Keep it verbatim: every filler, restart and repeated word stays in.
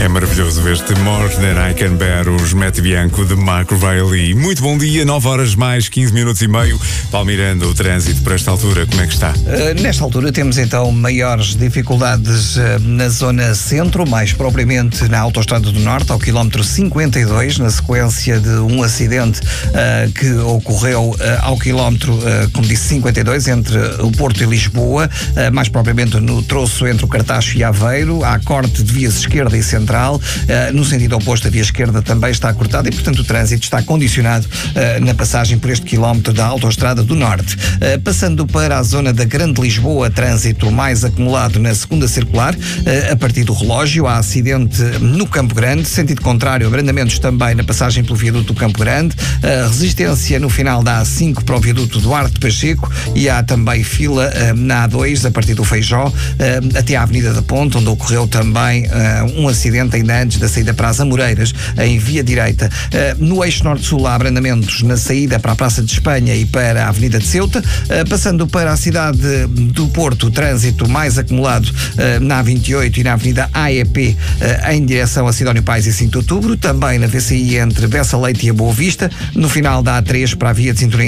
É maravilhoso este More Than I Can Bear, os Matt Bianco de Marco Riley. Muito bom dia, nove horas mais quinze minutos e meio. Paulo Miranda, o trânsito para esta altura, como é que está? Uh, nesta altura temos então maiores dificuldades uh, na zona centro, mais propriamente na Autostrada do Norte, ao quilómetro cinquenta e dois, na sequência de um acidente uh, que ocorreu uh, ao quilómetro, uh, como disse, cinquenta e dois, entre o Porto e Lisboa, uh, mais propriamente no troço entre o Cartaxo e Aveiro. Há corte de vias esquerda e central. Uh, no sentido oposto, a via esquerda também está cortada e, portanto, o trânsito está condicionado uh, na passagem por este quilómetro da Autostrada do Norte. Uh, passando para a zona da Grande Lisboa, trânsito mais acumulado na segunda circular, uh, a partir do relógio. Há acidente no Campo Grande, sentido contrário, abrandamentos também na passagem pelo viaduto do Campo Grande, uh, resistência no final da A cinco para o viaduto Duarte Pacheco e há também fila uh, na A dois, a partir do Feijó, uh, até à Avenida da Ponte, onde ocorreu também uh, um acidente ainda antes da saída para as Amoreiras, em via direita. Uh, no eixo norte-sul há abrandamentos na saída para a Praça de Espanha e para a Avenida de Ceuta. Uh, passando para a cidade do Porto, trânsito mais acumulado uh, na A vinte e oito e na Avenida A E P uh, em direção a Sidónio Pais e cinco de Outubro, também na V C I entre Bessa Leite e a Boa Vista, no final da A três para a via de cintura